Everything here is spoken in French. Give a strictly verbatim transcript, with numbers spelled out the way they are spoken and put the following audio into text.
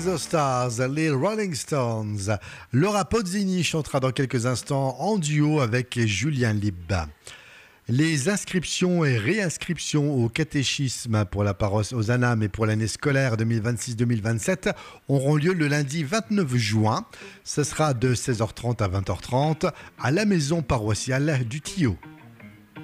the Stars, les Rolling Stones. Laura Pozzini chantera dans quelques instants en duo avec Julien Lieb. Les inscriptions et réinscriptions au catéchisme pour la paroisse Hosanam et pour l'année scolaire deux mille vingt-six deux mille vingt-sept auront lieu le lundi vingt-neuf juin. Ce sera de seize heures trente à vingt heures trente à la maison paroissiale du Tillot.